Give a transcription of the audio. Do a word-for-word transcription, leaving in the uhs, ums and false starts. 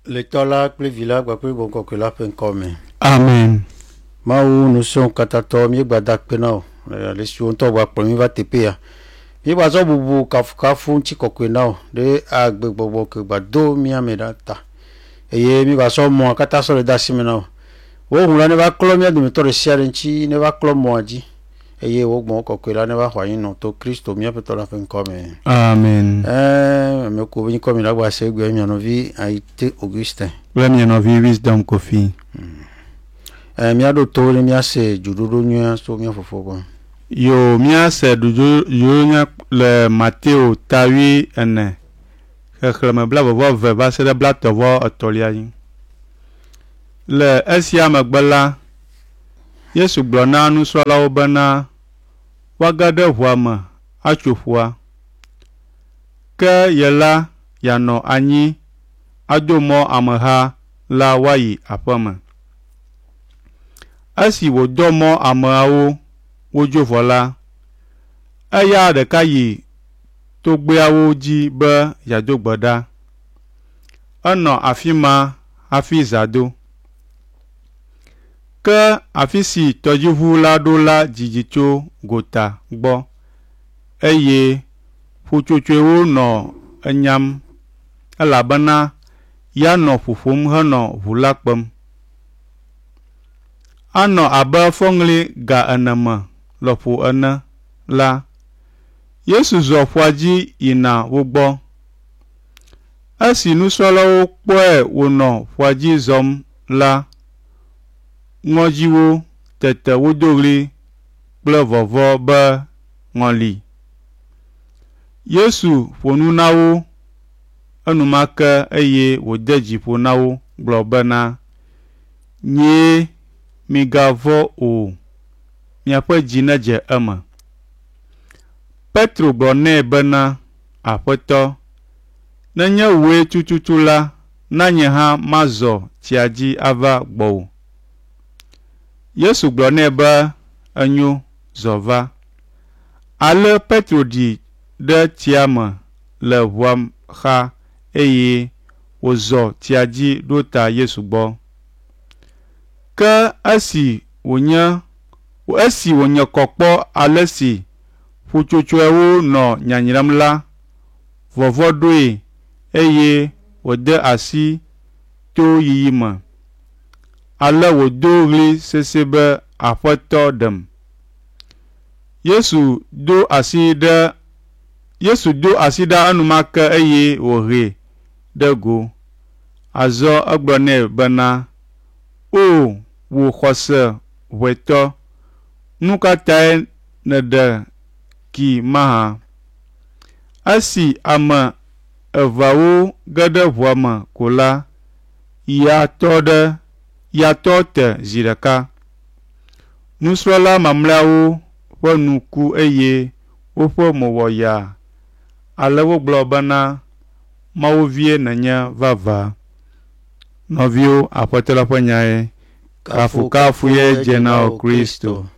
Le tola kple vila gbakple bonko ke la ƒe ŋkɔme. Amen. Mawu nusrɔ̃ katatɔ mi gbada kpe na o. Le siwo ŋutɔ gba kplɔ mi va teƒe ya. Mi gba zɔ bubu kafukafu ŋuti kɔkɔe na o ɖe agbegbɔgbɔ ke gba do mia me ɖa ta. Eye mi gba sɔ mɔa katã sɔ le de asi me na o. Wo ŋu la ne va klɔ mia dometɔ ɖe sia ɖe ŋuti ne va klɔ mɔa dzi. Eye wo gbɔ kɔkɔe la ne va xɔ anyi nɔ to Kristo miaƒe tɔ la ƒe ŋkɔme. Amen. Eh, me ko be ŋkɔme la gba se gbe mianovi Aite Augustin. Kple mianovi Wisdom Kofi. Eh, mia ɖo to ne mia se juɖoɖo nyuia so mia fofo gbɔ. Yo mia se dudu nya le Mateo tawi ene. Xexleme bla vɔvɔ ve va se ɖe bla tɔvɔ etɔ̃lia dzi. Le esia megbe la, Yesu gblɔ na nusrɔ̃lawo bena woage ɖe ʋua me atso ƒua. Ke ye la yanɔ anyi ado mɔ ameha la woayi aƒe me. Esi wòdɔ mɔ ameawo wodzo vɔ la, eya ɖeka yi togbeawo dzi be yeado gbe ɖa. Enɔ afi ma hafi zã do. Ke afi si tɔdziʋu la ɖo la dzidzi tso gota gbɔ, eye ƒutsotsoewo nɔ enyam elabena ya nɔ ƒoƒom henɔ ʋu la kpem. Anɔ abe fɔŋli ga ene me lɔƒo ene la, Yesu zɔ ƒua dzi yina wo gbɔ. Esi nusrɔ̃lawo kpɔe wònɔ ƒua dzi zɔm la, ŋɔdziwo tete wodo ɣli kple vɔvɔ be ŋɔli. Yesu ƒo nu na wo enumake eye wòde dzi ƒo na wo gblɔ bena, nyee migavɔ̃ o, miaƒe dzi nedze eme. Petro gblɔ nɛ bena, Aƒetɔ, nenye wòe tututu la, na nye hã mazɔ tsia dzi ava gbɔwò. Yesu gblɔ nɛ be, enyo, zɔ va. Ale Petro ɖi ɖe tsia me le ʋua xa eye wòzɔ tsia dzi ɖo ta Yesu gbɔ. Ke esi wònye esi wònye kɔkpɔ ale si ƒutsotsoewo nɔ nyanyram la, vɔvɔ ɖoe eye wòde asi to yiyi me. Ale wòdo ɣli sese be, Aƒetɔ ɖem. Yesu do asi ɖe Yesu do asi ɖa enumake eye wòhee ɖe go. Azɔ egblɔ nɛ bena, O, wò xɔse ʋɔetɔ, nu ka tae nèɖe ki mahã? Esi ame eveawo ge ɖe ʋua me ko la, ya tɔ ɖe ya tɔ te zi ɖeka. Nusrɔ̃la mamlɛawo ƒe nu ku eye woƒe mo wɔ yaa. Ale wogblɔ bena, Mawu vie nenye vavã. Nɔviwo, Aƒetɔ la ƒe nyae, kafukafu ye dze na wò Kristo.